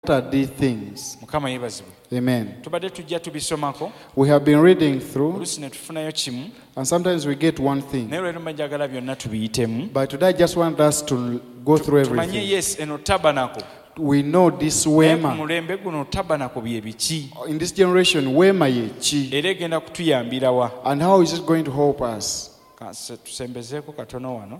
are these things? Mukama yebazibwe. Amen. Tubadde tujja tubisomako. We have been reading through, Oluusi ne tufunayo kimu. and sometimes we get one thing. Naye leero mbajagala byonna tubiyitemu. But today I just want us to go through Tumanye everything. yes eno tabanako. We know this Naye ku Wema. mulembe guno tabanako bye biki. In this generation, Wema ye chi. Era egenda kutuyambira wa. And how is it going to help us? Tusembezeeko katono wano.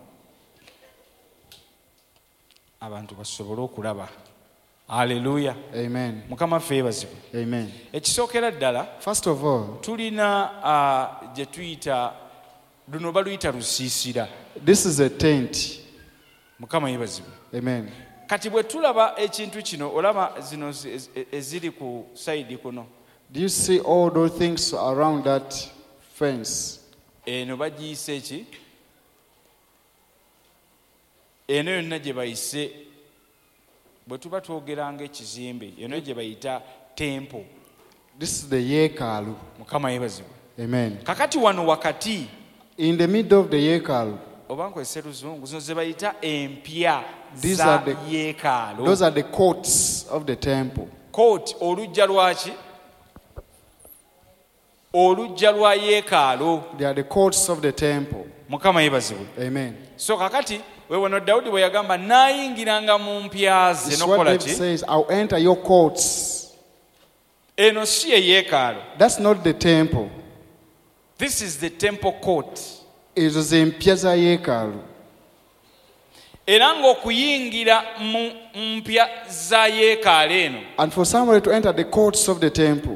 Abantu basobole okulaba. Hallelujah. Amen. Mukama ffe yeebazibwe. Amen. Ekisookera ddala First of all, tulina gye tuyita luno baluyita lusiisira. this is a tent. Mukama yeebazibwe. Amen. Kati bwe tulaba ekintu kino olaba zino eziri ku sayidi kuno. Do you see all those things around that fence? Eno bagiyise eki? Eno yonna gye bayise bwe tuba twogeranga ekizimbe eno gye bayita temple. This is the Yekalu. Mukama yeebazibwe. Amen. Kakati wano wakati In the middle of the Yekalu, oba nkozesa luzungu zino ze bayita empya These za are the- yeekaalu. those are the courts of the temple. Court olujja lwaki? Olujja lwa yeekaalu. They are the courts of the temple. Mukama yeebazibwe. Amen. So kakati wewano Dawudi bwe yagamba naayingiranga mu mpya ze This is what nokola David ki? says, I'll enter your courts. Eno si ye yeekaalu. That's not the temple. This is the temple court. It is in Piazza Yekalu. Era ng'okuyingira mu mpya za yeekaalu eno And for somebody to enter the courts of the temple,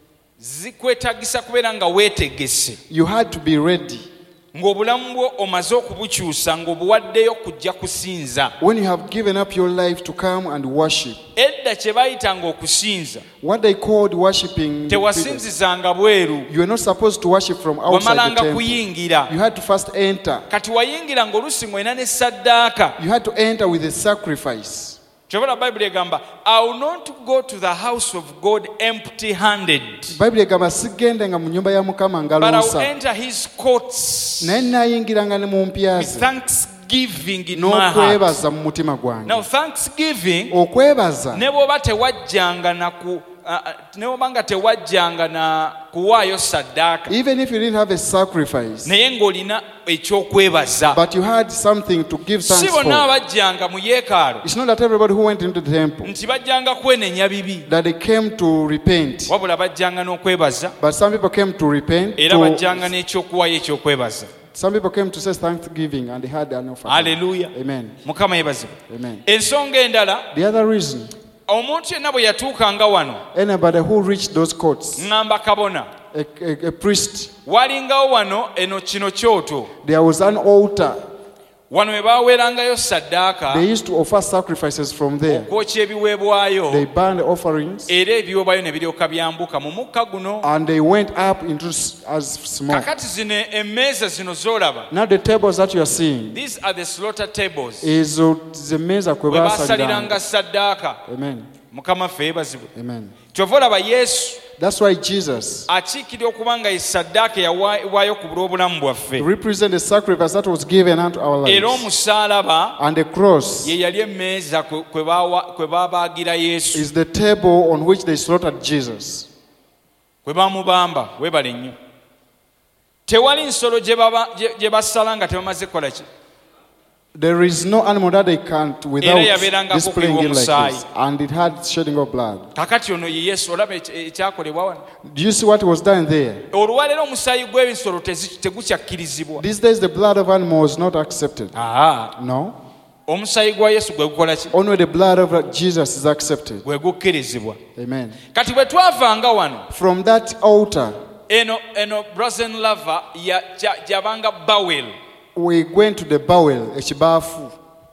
zikwetagisa kubeera nga weetegese, you had to be ready. ng'obulamu bwo omaze okubukyusa ng'obuwaddeyo kujja kusinza. When you have given up your life to come and worship, Edda kye baayitanga okusinza what they called worshiping, tewasinzizanga bweru, you are not supposed to worship from outside the wamalanga temple. kuyingira. You had to first enter. Kati wayingira ng'oluusi ng'olina ne saddaaka. You had to enter with a sacrifice. Kyobala Bayibuli egamba, I will not go to the house of God empty handed, Bible egamba sigende nga mu nyumba ya Mukama but I will ngalosa. enter his courts Naye nayingiranga ne mu mpya with ze thanksgiving in my heart. n'okwebaza mu mutima gwange. Now thanksgiving Okwebaza ne bw'oba tewajjanga na ku ne bw'oba nga tewajjanga na kuwaayo saddaaka even if you didn't have a sacrifice, naye ng'olina ekyokwebaza. but you had something to give Si thanks bonna for. abajjanga mu yeekaalu It's not that everybody who went into the temple nti bajjanga kwenenya bibi, that they came to repent, wabula bajjanga n'okwebaza but some people came to repent. era bajjanga n'ekyokuwaayo ekyokwebaza. Some people came to say thanksgiving and they had an offering. Haleluya. Amen. Mukama yeebazibwe. Amen. Ensonga endala, The other reason, omuntu yenna bwe yatuukanga wano anybody who reached those courts, ŋŋamba kabona a priest, walingawo wano eno kino kyoto there was an altar. wano we baaweerangayo saddaaka, They used to offer sacrifices from there. okwokya ebiweebwayo They burned the offerings era ebiweebwayo ne biryoka byambuka mu mukka guno. and they went up into as smoke. Kakati zino emmeeza zino z'olaba, Now the tables that you are seeing these are the slaughter tables, is the meza kwe bwe basaliranga. baasaliranga saddaaka. Amen. Mukama ffe yeebazibwe. Amen. Kyova olaba Yesu That's why Jesus akiikirira okuba nga ye saddaaka eyawaayibwayo ku bw'obulamu bwaffe, represents the sacrifice that was given unto our era lives. omusaalaba And the cross ye yali emmeeza kwe baabaagira Yesu, is the table on which they slaughtered Jesus. kwe baamubamba. Weebale nnyo. Tewali nsolo gye basala nga tebamaze kukola ki? There is no animal that they can't Era without yabeerangako displaying it like omusaayi. this. And it had shedding of blood. Kakati ono ye Yesu, olaba ekyakolebwa wano. Do you see what was done there? Olwaleero omusaayi gw'ebisolo tegukyakkirizibwa. These days the blood of animals is not accepted. No. Omusaayi gwa Yesu gwe gukola ki? Only the blood of Jesus is accepted. Gwe gukkirizibwa. Amen. Kati bwe twavanga wano, From that altar, eno brazen lava gyabanga bawel, we went to the bowel, ekibafu,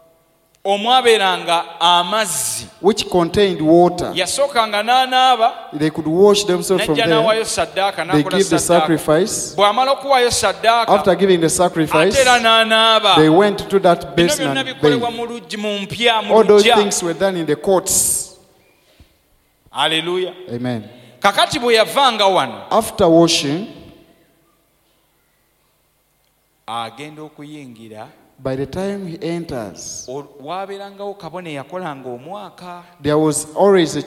omwabeeranga amazzi. which contained water. Yasookanga n'anaaba, They could wash themselves from n'ajja there. n'awaayo saddaaka, They n'akola give the saddaaka. sacrifice. Bw'amala okuwaayo saddaaka, After giving the ate sacrifice, era n'anaaba. they went to that Bino basin byonna and bikolebwa bathed. mu luggi, mu mpya, mu All those luggya. things were done in the courts. Haleluya. Amen. Kakati bwe yavanga wano, After washing, agenda okuyingira by the time he enters, waabeerangawo kabona eyakolanga omwaka. there was always a